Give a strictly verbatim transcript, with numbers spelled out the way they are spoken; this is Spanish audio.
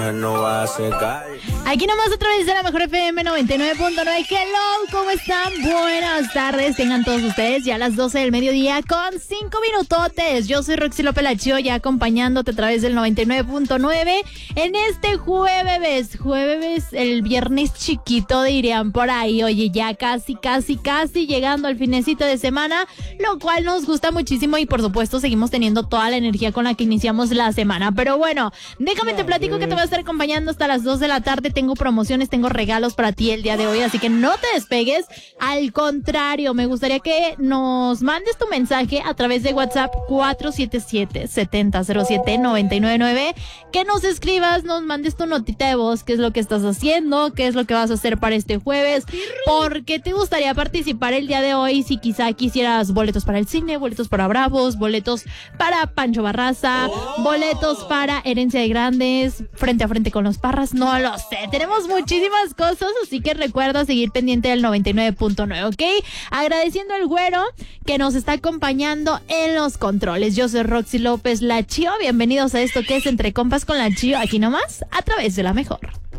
mujer no va a secar. Aquí nomás a través de la Mejor F M noventa y nueve punto nueve. Hello, ¿cómo están? Buenas tardes, tengan todos ustedes ya a las doce del mediodía con cinco minutotes. Yo soy Roxy López La Chio, ya acompañándote a través del noventa y nueve punto nueve en este jueves, jueves, el viernes chiquito dirían por ahí. Oye, ya casi, casi, casi llegando al finecito de semana, lo cual nos gusta muchísimo y por supuesto seguimos teniendo toda la energía con la que iniciamos la semana. Pero bueno, déjame te platico que te voy a estar acompañando hasta las dos de la tarde. Tengo promociones, tengo regalos para ti el día de hoy, así que no te despegues. Al contrario, me gustaría que nos mandes tu mensaje a través de WhatsApp cuatro siete siete, siete cero cero siete, nueve nueve nueve, que nos escribas, nos mandes tu notita de voz, qué es lo que estás haciendo, qué es lo que vas a hacer para este jueves, por qué te gustaría participar el día de hoy, si quizá quisieras boletos para el cine, boletos para Bravos, boletos para Pancho Barraza, oh. boletos para Herencia de Grandes, Frente a Frente con los Parras, no lo sé, tenemos muchísimas cosas, así que recuerda seguir pendiente del noventa y nueve punto nueve, ¿ok? Agradeciendo al güero que nos está acompañando en los controles. Yo soy Roxy López La Chio, bienvenidos a esto que es Entre Compas con La Chio, aquí nomás, a través de La Mejor.